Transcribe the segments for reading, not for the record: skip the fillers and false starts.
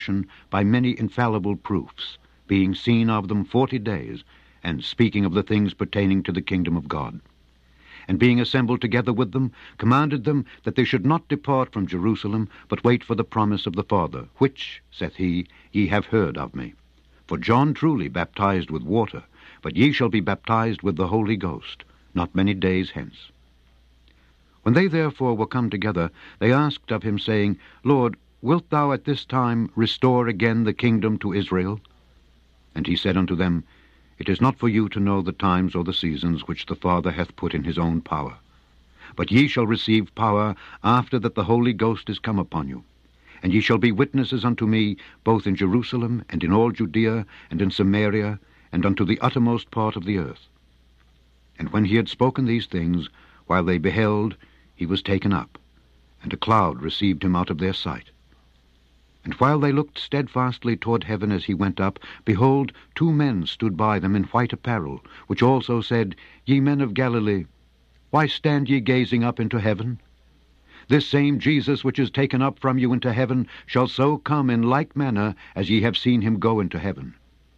by many infallible proofs, being seen of them 40 days, and speaking of the things pertaining to the kingdom of God. And being assembled together with them, commanded them that they should not depart from Jerusalem, but wait for the promise of the Father, which, saith he, ye have heard of me. For John truly baptized with water, but ye shall be baptized with the Holy Ghost, not many days hence. When they therefore were come together, they asked of him, saying, Lord, wilt thou at this time restore again the kingdom to Israel? And he said unto them, It is not for you to know the times or the seasons which the Father hath put in his own power. But ye shall receive power after that the Holy Ghost is come upon you. And ye shall be witnesses unto me both in Jerusalem, and in all Judea, and in Samaria, and unto the uttermost part of the earth. And when he had spoken these things, while they beheld, he was taken up, and a cloud received him out of their sight. And while they looked steadfastly toward heaven as he went up, behold, 2 men stood by them in white apparel, which also said, Ye men of Galilee, why stand ye gazing up into heaven? This same Jesus which is taken up from you into heaven shall so come in like manner as ye have seen him go into heaven.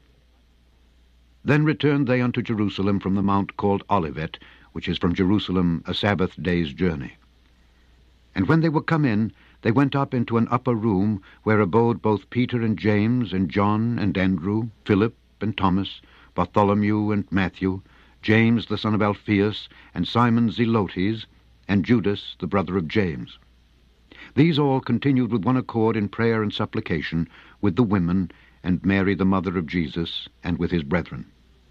Then returned they unto Jerusalem from the mount called Olivet, which is from Jerusalem a Sabbath day's journey. And when they were come in, they went up into an upper room, where abode both Peter and James and John and Andrew, Philip and Thomas, Bartholomew and Matthew, James the son of Alphaeus, and Simon Zelotes, and Judas the brother of James. These all continued with one accord in prayer and supplication with the women, and Mary the mother of Jesus, and with his brethren.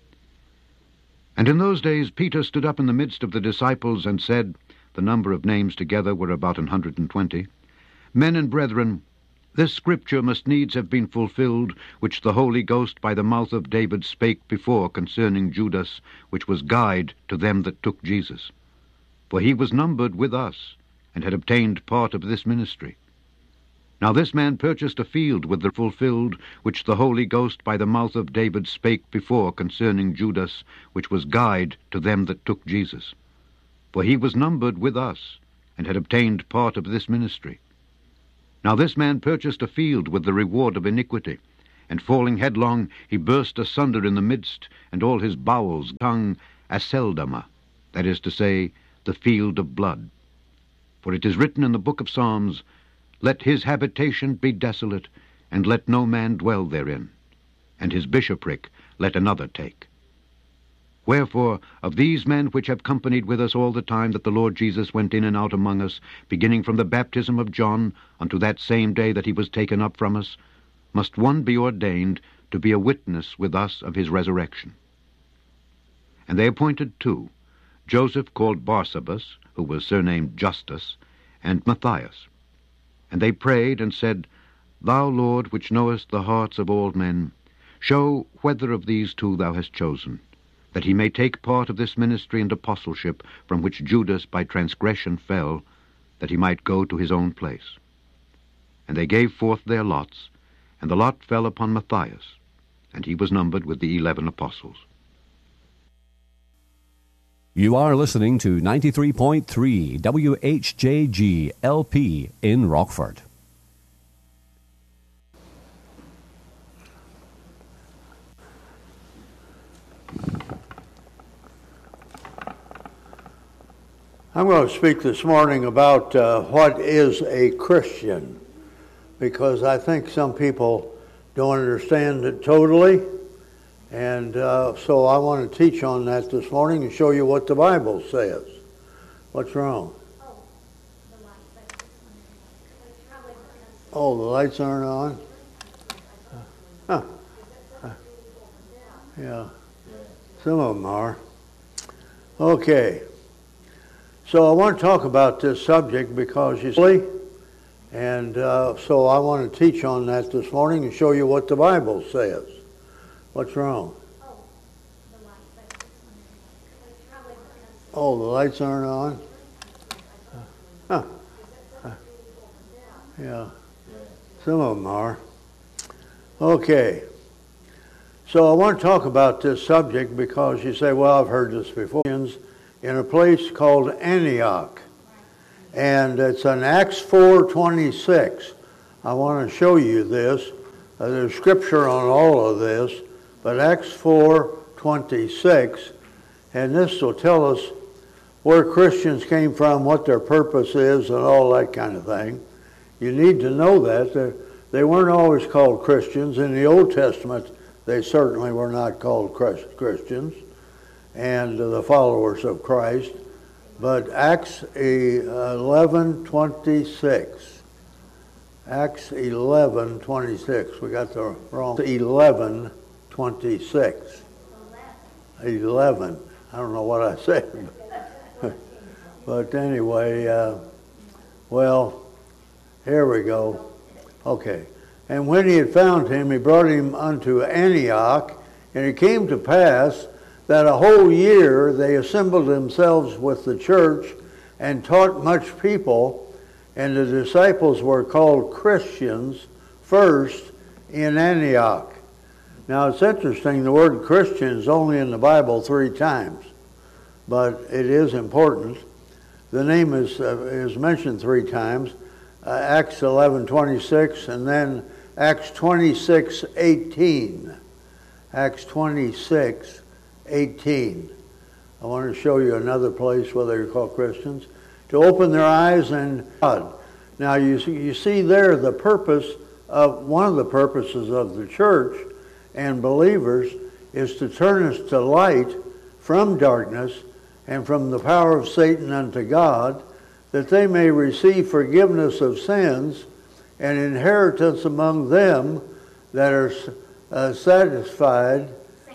And in those days Peter stood up in the midst of the disciples, and said, the number of names together were about 120, Men and brethren, this scripture must needs have been fulfilled, which the Holy Ghost by the mouth of David spake before concerning Judas, which was guide to them that took Jesus. For he was numbered with us, and had obtained part of this ministry. Now this man purchased a field with the fulfilled, which the Holy Ghost by the mouth of David spake before concerning Judas, which was guide to them that took Jesus. For he was numbered with us, and had obtained part of this ministry. Now this man purchased a field with the reward of iniquity, and falling headlong, he burst asunder in the midst, and all his bowels tongue Aceldama, that is to say, the field of blood. For it is written in the book of Psalms, Let his habitation be desolate, and let no man dwell therein, and his bishopric let another take. Wherefore, of these men which have companied with us all the time that the Lord Jesus went in and out among us, beginning from the baptism of John unto that same day that he was taken up from us, must one be ordained to be a witness with us of his resurrection. And they appointed 2, Joseph called Barsabas, who was surnamed Justus, and Matthias. And they prayed and said, Thou, Lord, which knowest the hearts of all men, show whether of these 2 thou hast chosen, that he may take part of this ministry and apostleship from which Judas by transgression fell, that he might go to his own place. And they gave forth their lots, and the lot fell upon Matthias, and he was numbered with the 11 apostles. You are listening to 93.3 WHJG LP in Rockford. I'm going to speak this morning about what is a Christian, because I think some people don't understand it totally, and so I want to teach on that this morning and show you what the Bible says. What's wrong? Oh, the lights aren't on? Huh. Yeah, some of them are. Okay. So I want to talk about this subject because you see, and so I want to teach on that this morning and show you what the Bible says. What's wrong? Oh, the lights aren't on? Huh. Yeah, some of them are. Okay. So I want to talk about this subject because you say, well, I've heard this before. In a place called Antioch, and it's in Acts 4:26. I want to show you this There's scripture on all of this, but Acts 4:26, and this will tell us where Christians came from, what their purpose is, and all that kind of thing. You need to know that. They weren't always called Christians. In the Old Testament, they certainly were not called Christians and the followers of Christ. But Acts 11:26. Acts 11:26. We got the wrong. 11:26. 11. I don't know what I said. But anyway, well, here we go. Okay. And when he had found him, he brought him unto Antioch, and it came to pass that a whole year they assembled themselves with the church and taught much people, and the disciples were called Christians first in Antioch. Now it's interesting, the word Christian is only in the Bible 3 times, but it is important. The name is mentioned 3 times, Acts 11:26, and then Acts 26:18. Acts 26:18. I want to show you another place where they're called Christians. To open their eyes and God. Now you see there the purpose of, one of the purposes of the church and believers is to turn us to light from darkness and from the power of Satan unto God, that they may receive forgiveness of sins and inheritance among them that are sanctified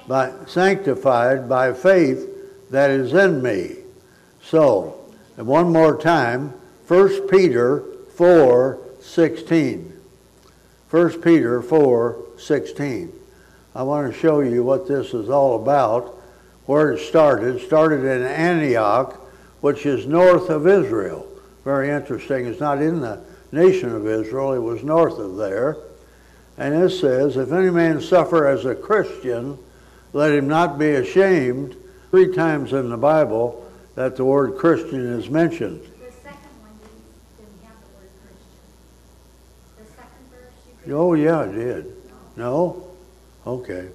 by faith that is in me. So, and one more time, 1 Peter 4:16. 1 Peter 4:16. I want to show you what this is all about, where it started. It started in Antioch, which is north of Israel. Very interesting. It's not in the nation of Israel. It was north of there. And it says, if any man suffer as a Christian, let him not be ashamed. 3 times in the Bible that the word Christian is mentioned. The second one didn't have the word Christian. The second verse you could... Oh, yeah, it did. No? Okay.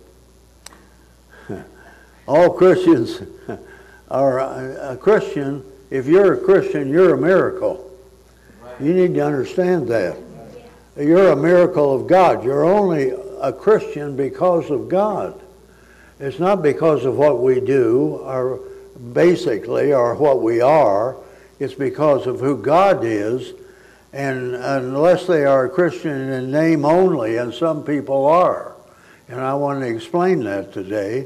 All Christians are a Christian. If you're a Christian, you're a miracle. You need to understand that. You're a miracle of God. You're only a Christian because of God. It's not because of what we do, or basically, or what we are. It's because of who God is. And unless they are a Christian in name only, and some people are. And I want to explain that today.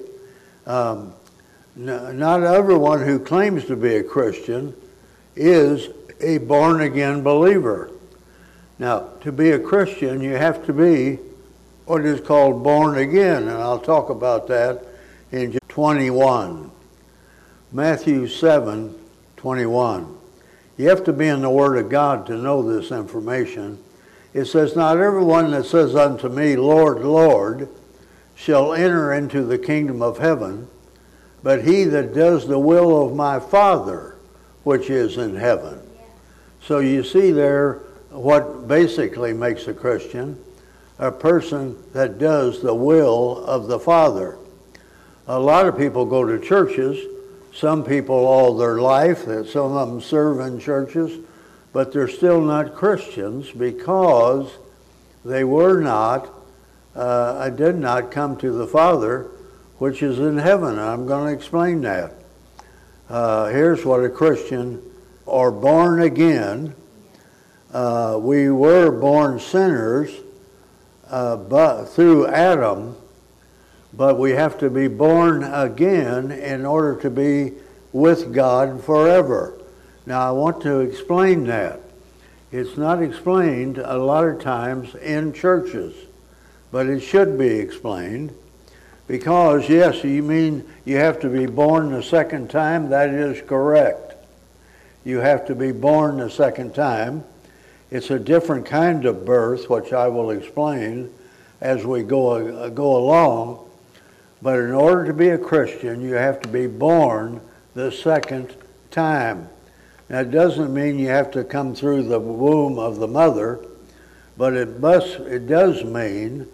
Not everyone who claims to be a Christian is a born-again believer. Now, to be a Christian, you have to be what is called born again, and I'll talk about that in 21. Matthew 7:21. You have to be in the Word of God to know this information. It says, not everyone that says unto me, Lord, Lord, shall enter into the kingdom of heaven, but he that does the will of my Father, which is in heaven. So you see there what basically makes a Christian, a person that does the will of the Father. A lot of people go to churches, some people all their life, some of them serve in churches, but they're still not Christians because they were not, did not come to the Father, which is in heaven. I'm going to explain that. Here's what a Christian, or born again. We were born sinners but through Adam, but we have to be born again in order to be with God forever. Now I want to explain that. It's not explained a lot of times in churches, but it should be explained. Because, yes, you mean you have to be born the second time? That is correct. You have to be born the second time. It's a different kind of birth, which I will explain as we go along. But in order to be a Christian, you have to be born the second time. Now, it doesn't mean you have to come through the womb of the mother, but it does mean